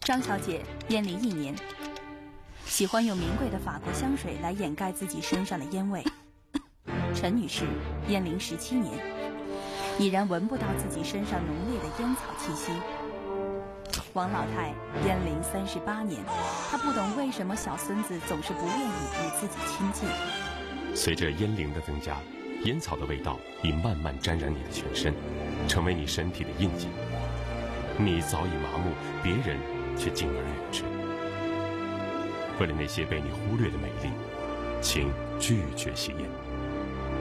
张小姐烟龄1年，喜欢用名贵的法国香水来掩盖自己身上的烟味。陈女士烟龄17年，已然闻不到自己身上浓烈的烟草气息。王老太烟龄38年，她不懂为什么小孙子总是不愿意与自己亲近。 随着烟龄的增加，烟草的味道已慢慢沾染你的全身，成为你身体的印记。你早已麻木，别人却敬而远之。为了那些被你忽略的美丽，请拒绝吸烟。